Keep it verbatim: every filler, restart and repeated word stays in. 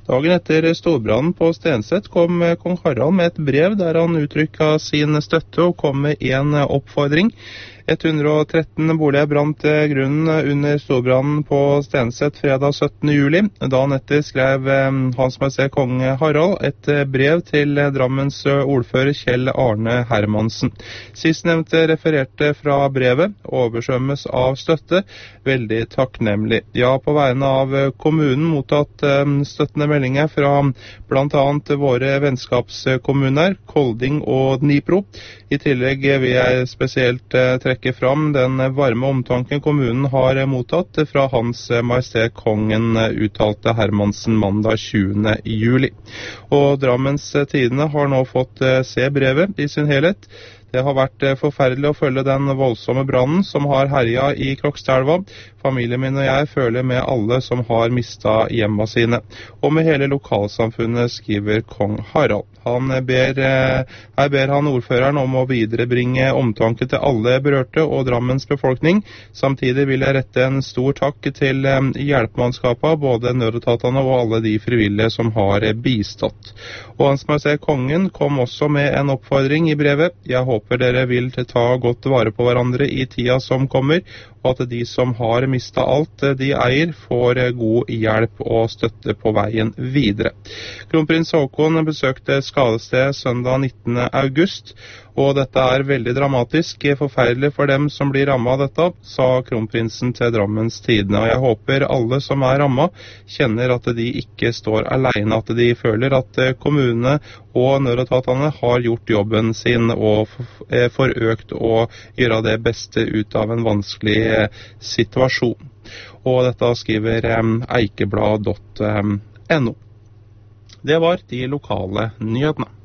Dagen etter storbrannen på Stenset kom kong Harald med et brev der han uttrykket sin støtte og kom med en oppfordring. hundre og tretten boliger brant grunnen under storbrannen på Stenset fredag syttende juli. Dagen etter skrev Hans Majestet Kong Harald et brev til Drammens ordfører Kjell Arne Hermansen. Sistnevnte refererte fra brevet, oversvømmes av støtte, veldig takknemlig. Ja, på vegne av kommunen mottatt støttende meldinger fra blant annet våre vennskapskommuner, Kolding og Dnipro. I tillegg vil jeg spesielt trekke fram den varme omtanken kommunen har mottatt fra Hans Majestet Kongen, uttalte Hermansen mandag tjuende juli. Og Drammens Tidende har nå fått se brevet i sin helhet. Det har vært forferdelig å følge den voldsomme brannen som har herjet i Krokstadelva. Familien min og jeg føler med alle som har mistet hjemmene sine, og med hele lokalsamfunnet, skriver kong Harald. Han ber, her ber han ordføreren om å viderebringe omtanke til alle berørte og Drammens befolkning. Samtidig vil jeg rette en stor takk til hjelpemannskapene, både nødetatene og alle de frivillige som har bistått. Og Hans Majestet Kongen kom også med en oppfordring i brevet. Jeg håper dere vil ta godt vare på hverandre i tida som kommer, og at de som har mistet alt de eier, får god hjelp og støtte på veien videre. Kronprins Haakon besøkte skadestedet søndag nittende august, og dette er veldig dramatisk, forferdelig for dem som blir rammet av dette, sa kronprinsen til Drammens Tidende. Og jeg håper alle som er rammet kjenner at de ikke står alene, at de føler at kommunene og nødetatene har gjort jobben sin og forøkt å gjøre det beste ut av en vanskelig situasjon. Og dette skriver eikeblad punktum no. Det var de lokale nyhetene.